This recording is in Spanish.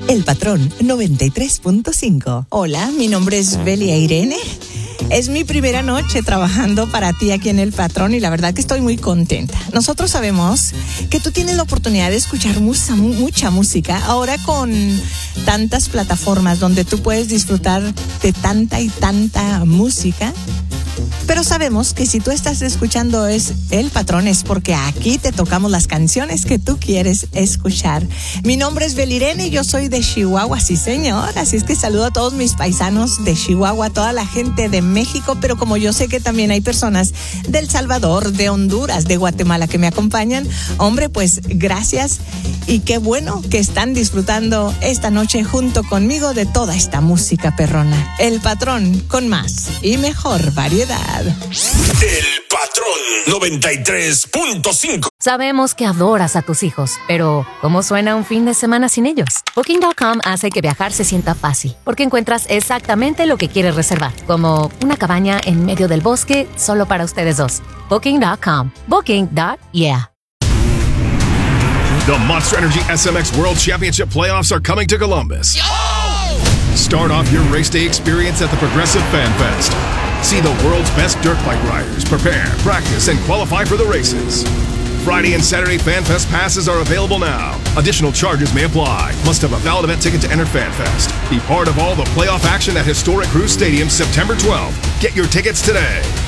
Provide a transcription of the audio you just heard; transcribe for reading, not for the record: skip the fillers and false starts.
El Patrón 93.5. Hola, mi nombre es Belia Irene. Es mi primera noche trabajando para ti aquí en El Patrón y la verdad que estoy muy contenta. Nosotros sabemos que tú tienes la oportunidad de escuchar mucha música ahora con tantas plataformas donde tú puedes disfrutar de tanta y tanta música. Pero sabemos que si tú estás escuchando El Patrón es porque aquí te tocamos las canciones que tú quieres escuchar. Mi nombre es Belirene y yo soy de Chihuahua, sí señor. Así es que saludo a todos mis paisanos de Chihuahua, a toda la gente de México, pero como yo sé que también hay personas de El Salvador, de Honduras, de Guatemala que me acompañan, hombre, pues gracias y qué bueno que están disfrutando esta noche junto conmigo de toda esta música perrona. El Patrón con más y mejor variedad. El Patrón 93.5. Sabemos que adoras a tus hijos, pero ¿cómo suena un fin de semana sin ellos? Booking.com hace que viajar se sienta fácil, porque encuentras exactamente lo que quieres reservar, como una cabaña en medio del bosque solo para ustedes dos. Booking.com. Booking.yeah. The Monster Energy SMX World Championship Playoffs are coming to Columbus. Start off your race day experience at the Progressive Fan Fest. See the world's best dirt bike riders prepare, practice, and qualify for the races. Friday and Saturday Fan Fest passes are available now. Additional charges may apply. Must have a valid event ticket to enter Fan Fest. Be part of all the playoff action at historic Cruz Stadium September 12th. Get your tickets today.